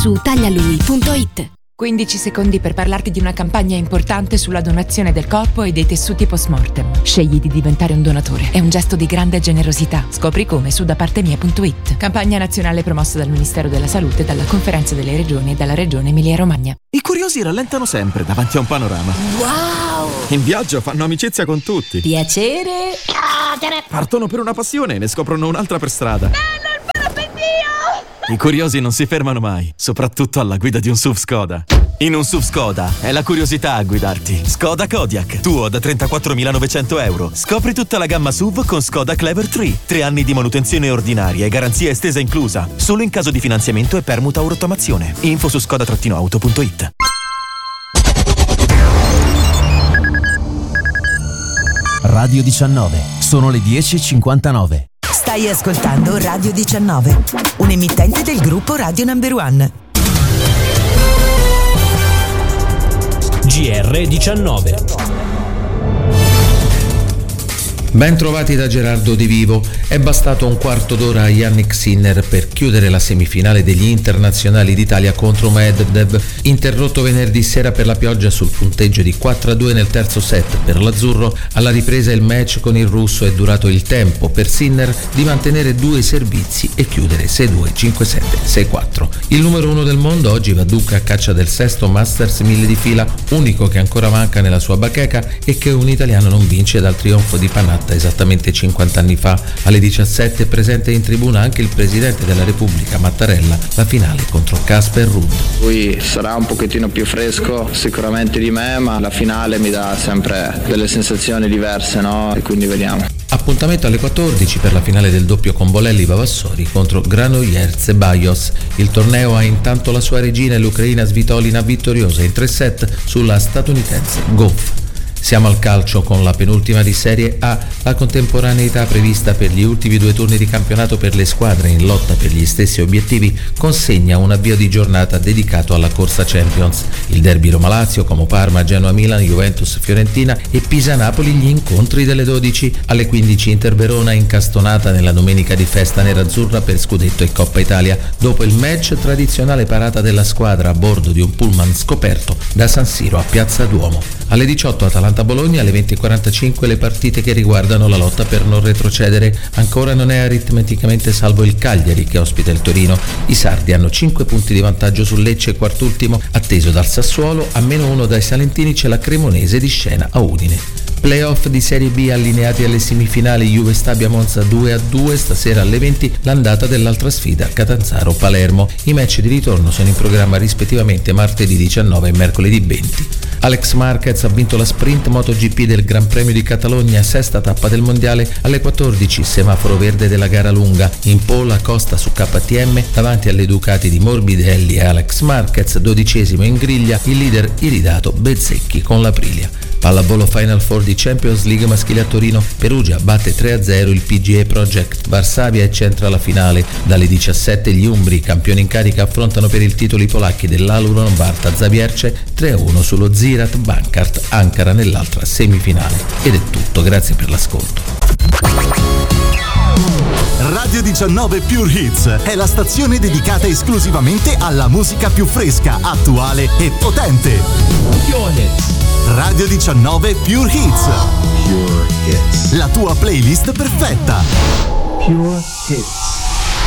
su taglialui.it. 15 secondi per parlarti di una campagna importante sulla donazione del corpo e dei tessuti post-mortem. Scegli di diventare un donatore. È un gesto di grande generosità. Scopri come su dapartemia.it. Campagna nazionale promossa dal Ministero della Salute, dalla Conferenza delle Regioni e dalla Regione Emilia-Romagna. I curiosi rallentano sempre davanti a un panorama. Wow! In viaggio fanno amicizia con tutti. Piacere! Partono per una passione e ne scoprono un'altra per strada. I curiosi non si fermano mai, soprattutto alla guida di un SUV Skoda. In un SUV Skoda è la curiosità a guidarti. Skoda Kodiaq, tuo da 34.900 euro. Scopri tutta la gamma SUV con Skoda Clever 3. 3 anni di manutenzione ordinaria e garanzia estesa inclusa. Solo in caso di finanziamento e permuta o rottamazione. Info su skoda-auto.it. Radio 19. Sono le 10:59. Stai ascoltando Radio 19, un emittente del gruppo Radio Number One. GR19. Ben trovati da Gerardo Di Vivo. È bastato un quarto d'ora a Yannick Sinner per chiudere la semifinale degli internazionali d'Italia contro Medvedev, interrotto venerdì sera per la pioggia sul punteggio di 4-2 nel terzo set per l'azzurro. Alla ripresa il match con il russo è durato il tempo per Sinner di mantenere 2 servizi e chiudere 6-2, 5-7, 6-4. Il numero 1 del mondo oggi va dunque a caccia del sesto Masters 1000 di fila, unico che ancora manca nella sua bacheca e che un italiano non vince dal trionfo di Panatta esattamente 50 anni fa. Alle 17 presente in tribuna anche il presidente della Repubblica Mattarella, la finale contro Casper Ruud. Lui sarà un pochettino più fresco sicuramente di me, ma la finale mi dà sempre delle sensazioni diverse, no? E quindi vediamo. Appuntamento alle 14 per la finale del doppio con Bolelli Vavassori contro Granollers e Bajos. Il torneo ha intanto la sua regina e l'ucraina Svitolina vittoriosa in 3 set sulla statunitense Goff. Siamo al calcio con la penultima di Serie A, la contemporaneità prevista per gli ultimi 2 turni di campionato per le squadre in lotta per gli stessi obiettivi consegna un avvio di giornata dedicato alla corsa Champions. Il derby Roma-Lazio, Como Parma, Genoa-Milan, Juventus-Fiorentina e Pisa-Napoli gli incontri delle 12. Alle 15 Inter-Verona incastonata nella domenica di festa nerazzurra per scudetto e Coppa Italia, dopo il match tradizionale parata della squadra a bordo di un pullman scoperto da San Siro a Piazza Duomo. Alle 18 Atalanta-Bologna, alle 20:45 le partite che riguardano la lotta per non retrocedere. Ancora non è aritmeticamente salvo il Cagliari che ospita il Torino. I sardi hanno 5 punti di vantaggio sul Lecce, quartultimo, atteso dal Sassuolo. A -1 dai salentini c'è la Cremonese di scena a Udine. Playoff di Serie B allineati alle semifinali, Juve Stabia Monza 2-2, stasera alle 20 l'andata dell'altra sfida Catanzaro-Palermo. I match di ritorno sono in programma rispettivamente martedì 19 e mercoledì 20. Alex Marquez ha vinto la sprint MotoGP del Gran Premio di Catalogna, sesta tappa del mondiale. Alle 14 semaforo verde della gara lunga, in pole Acosta su KTM davanti alle Ducati di Morbidelli e Alex Marquez, 12° in griglia il leader iridato Bezzecchi con l'Aprilia. Pallavolo Final Four di Champions League maschile a Torino, Perugia batte 3-0 il PGA Project, Varsavia è centra la finale. Dalle 17 gli umbri, campioni in carica, affrontano per il titolo i polacchi dell'Aluron Varta Zabierce, 3-1 sullo Zirat Bankart Ankara nell'altra semifinale. Ed è tutto, grazie per l'ascolto. Radio 19 Pure Hits è la stazione dedicata esclusivamente alla musica più fresca, attuale e potente. Radio 19 Pure Hits. Pure Hits. La tua playlist perfetta. Pure Hits.